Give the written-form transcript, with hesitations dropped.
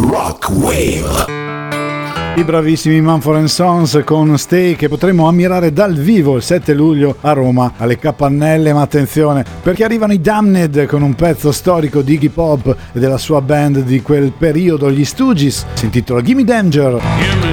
Rock Wave. I bravissimi Mumford & Sons con Stay, che potremo ammirare dal vivo il 7 luglio a Roma alle Capannelle. Ma attenzione, perché arrivano i Damned con un pezzo storico di Iggy Pop e della sua band di quel periodo, gli Stooges. Si intitola Gimme Danger. Gimme